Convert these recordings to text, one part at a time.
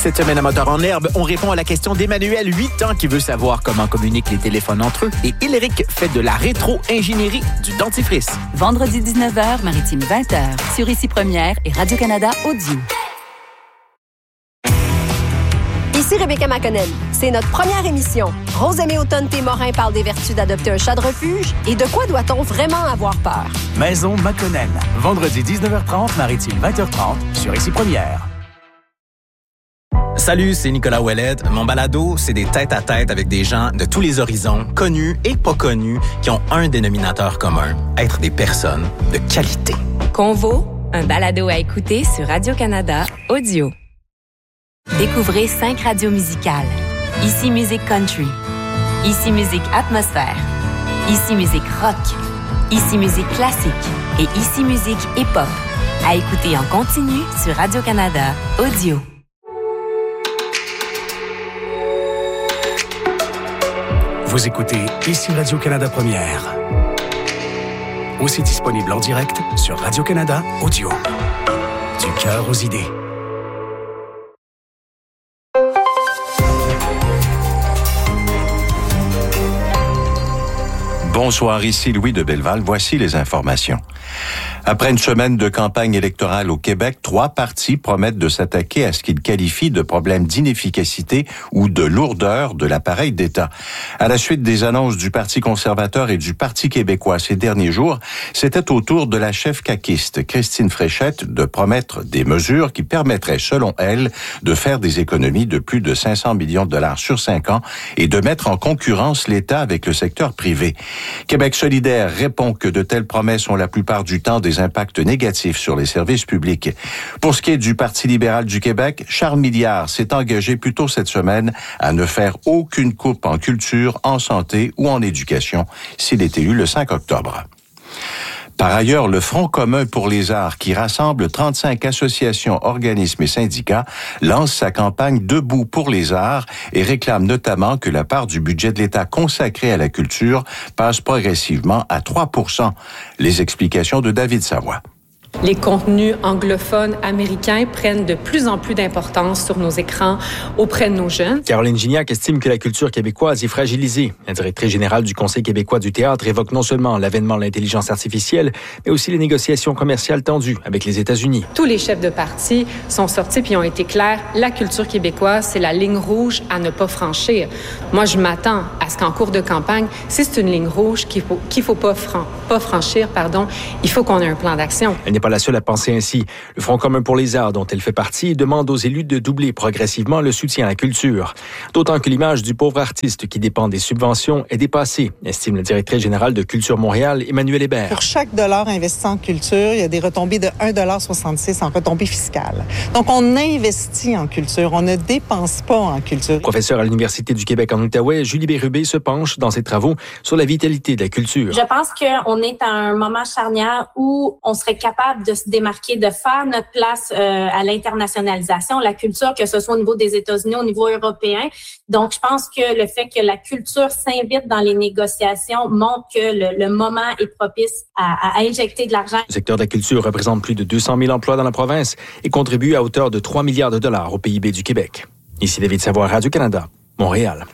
Cette semaine à Moteur en herbe, on répond à la question d'Emmanuel, 8 ans, qui veut savoir comment communiquent les téléphones entre eux. Et Hilaric fait de la rétro-ingénierie du dentifrice. Vendredi 19h, Maritime 20h, sur Ici Première et Radio-Canada Audio. Ici Rebecca McConnell. C'est notre première émission. Rosemée Automne-Témorin parle des vertus d'adopter un chat de refuge et de quoi doit-on vraiment avoir peur. Maison McConnell. Vendredi 19h30, Maritime 20h30, sur Ici Première. Salut, c'est Nicolas Ouellette. Mon balado, c'est des tête-à-tête avec des gens de tous les horizons, connus et pas connus, qui ont un dénominateur commun, être des personnes de qualité. Convo, un balado à écouter sur Radio-Canada Audio. Découvrez 5 radios musicales. Ici Musique Country. Ici Musique Atmosphère. Ici Musique Rock. Ici Musique Classique. Et Ici Musique Hip-Hop. À écouter en continu sur Radio-Canada Audio. Vous écoutez Ici Radio-Canada Première. Aussi disponible en direct sur Radio-Canada Audio. Du cœur aux idées. Bonsoir, ici Louis de Belleval. Voici les informations. Après une semaine de campagne électorale au Québec, 3 partis promettent de s'attaquer à ce qu'ils qualifient de problèmes d'inefficacité ou de lourdeur de l'appareil d'État. À la suite des annonces du Parti conservateur et du Parti québécois ces derniers jours, c'était au tour de la chef caquiste, Christine Fréchette, de promettre des mesures qui permettraient, selon elle, de faire des économies de plus de 500 millions de dollars sur 5 ans et de mettre en concurrence l'État avec le secteur privé. Québec solidaire répond que de telles promesses ont la plupart du temps des impacts négatifs sur les services publics. Pour ce qui est du Parti libéral du Québec, Charles Milliard s'est engagé plus tôt cette semaine à ne faire aucune coupe en culture, en santé ou en éducation s'il est élu le 5 octobre. Par ailleurs, le Front commun pour les arts, qui rassemble 35 associations, organismes et syndicats, lance sa campagne Debout pour les arts et réclame notamment que la part du budget de l'État consacrée à la culture passe progressivement à 3%. Les explications de David Savoie. Les contenus anglophones américains prennent de plus en plus d'importance sur nos écrans auprès de nos jeunes. Caroline Gignac estime que la culture québécoise est fragilisée. La directrice générale du Conseil québécois du théâtre évoque non seulement l'avènement de l'intelligence artificielle, mais aussi les négociations commerciales tendues avec les États-Unis. Tous les chefs de parti sont sortis puis ont été clairs. La culture québécoise, c'est la ligne rouge à ne pas franchir. Moi, je m'attends à ce qu'en cours de campagne, si c'est une ligne rouge qu'il faut pas franchir, il faut qu'on ait un plan d'action. Elle n'est pas la seule à penser ainsi. Le Front commun pour les arts, dont elle fait partie, demande aux élus de doubler progressivement le soutien à la culture. D'autant que l'image du pauvre artiste qui dépend des subventions est dépassée, estime la directrice générale de Culture Montréal, Emmanuel Hébert. Pour chaque dollar investi en culture, il y a des retombées de 1,66 $ en retombées fiscales. Donc, on investit en culture, on ne dépense pas en culture. Professeure à l'Université du Québec en Outaouais, Julie Bérubé se penche dans ses travaux sur la vitalité de la culture. Je pense qu'on est à un moment charnière où on serait capable de se démarquer, de faire notre place à l'internationalisation, la culture, que ce soit au niveau des États-Unis, au niveau européen. Donc, je pense que le fait que la culture s'invite dans les négociations montre que le moment est propice à injecter de l'argent. Le secteur de la culture représente plus de 200 000 emplois dans la province et contribue à hauteur de 3 milliards de dollars au PIB du Québec. Ici David Savoie, Radio-Canada, Montréal.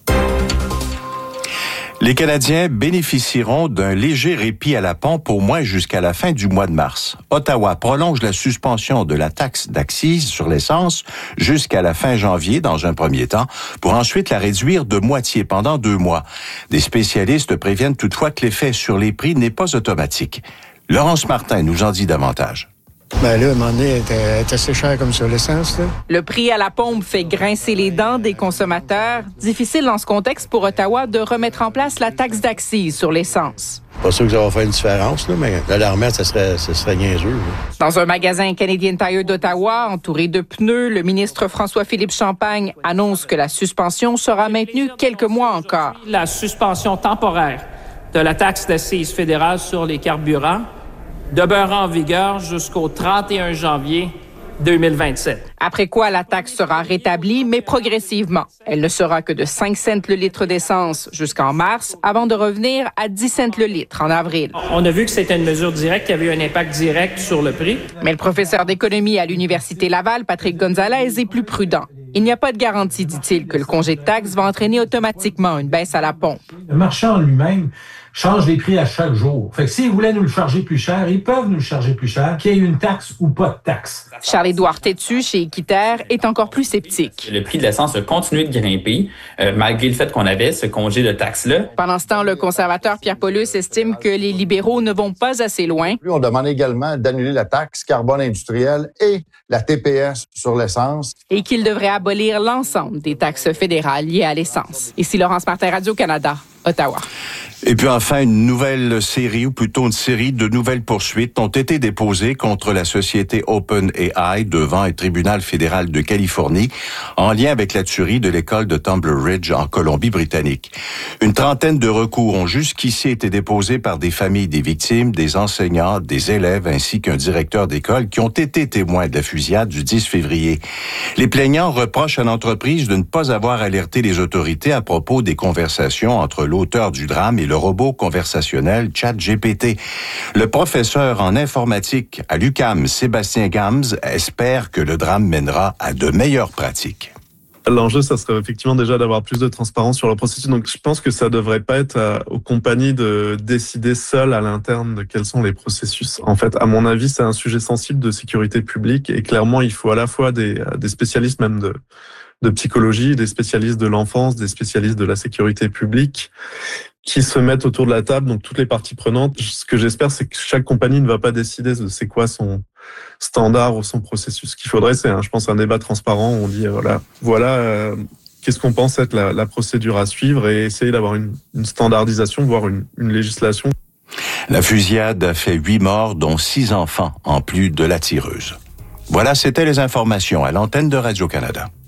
Les Canadiens bénéficieront d'un léger répit à la pompe au moins jusqu'à la fin du mois de mars. Ottawa prolonge la suspension de la taxe d'accise sur l'essence jusqu'à la fin janvier dans un premier temps, pour ensuite la réduire de moitié pendant 2 mois. Des spécialistes préviennent toutefois que l'effet sur les prix n'est pas automatique. Laurence Martin nous en dit davantage. Ben là, à un moment donné, elle est assez chère comme ça, l'essence, là. Le prix à la pompe fait grincer les dents des consommateurs. Difficile dans ce contexte pour Ottawa de remettre en place la taxe d'accise sur l'essence. Pas sûr que ça va faire une différence, là, mais là, la remettre, ça serait niaiseux, là. Dans un magasin Canadian Tire d'Ottawa, entouré de pneus, le ministre François-Philippe Champagne annonce que la suspension sera maintenue quelques mois encore. La suspension temporaire de la taxe d'accise fédérale sur les carburants demeurera en vigueur jusqu'au 31 janvier 2027. Après quoi, la taxe sera rétablie, mais progressivement. Elle ne sera que de 5 cents le litre d'essence jusqu'en mars, avant de revenir à 10 cents le litre en avril. On a vu que c'était une mesure directe qui avait eu un impact direct sur le prix. Mais le professeur d'économie à l'Université Laval, Patrick Gonzalez, est plus prudent. Il n'y a pas de garantie, dit-il, que le congé de taxe va entraîner automatiquement une baisse à la pompe. Le marchand lui-même change les prix à chaque jour. Fait que s'ils voulaient nous le charger plus cher, ils peuvent nous le charger plus cher, qu'il y ait une taxe ou pas de taxe. Charles-Édouard Tétu, chez Équiterre, est encore plus sceptique. Le prix de l'essence a continué de grimper, malgré le fait qu'on avait ce congé de taxe-là. Pendant ce temps, le conservateur Pierre Paulus estime que les libéraux ne vont pas assez loin. On demande également d'annuler la taxe carbone industrielle et la TPS sur l'essence. Et qu'il devrait abolir l'ensemble des taxes fédérales liées à l'essence. Ici Laurence Martin, Radio-Canada, Ottawa. Et puis enfin, une nouvelle série, ou plutôt une série de nouvelles poursuites ont été déposées contre la société OpenAI devant un tribunal fédéral de Californie en lien avec la tuerie de l'école de Tumbler Ridge en Colombie-Britannique. Une trentaine de recours ont jusqu'ici été déposés par des familles des victimes, des enseignants, des élèves ainsi qu'un directeur d'école qui ont été témoins de la fusillade du 10 février. Les plaignants reprochent à l'entreprise de ne pas avoir alerté les autorités à propos des conversations entre l'auteur du drame et le robot conversationnel ChatGPT. Le professeur en informatique à l'UQAM, Sébastien Gams, espère que le drame mènera à de meilleures pratiques. L'enjeu, ça serait effectivement déjà d'avoir plus de transparence sur le processus. Donc, je pense que ça devrait pas être aux compagnies de décider seules à l'interne de quels sont les processus. En fait, à mon avis, c'est un sujet sensible de sécurité publique et clairement, il faut à la fois des spécialistes même de psychologie, des spécialistes de l'enfance, des spécialistes de la sécurité publique qui se mettent autour de la table, donc toutes les parties prenantes. Ce que j'espère, c'est que chaque compagnie ne va pas décider de c'est quoi son standard ou son processus. Ce qu'il faudrait, c'est, je pense, un débat transparent où on dit, voilà qu'est-ce qu'on pense être la procédure à suivre et essayer d'avoir une standardisation, voire une législation. La fusillade a fait 8 morts, dont 6 enfants, en plus de la tireuse. Voilà, c'était les informations à l'antenne de Radio-Canada.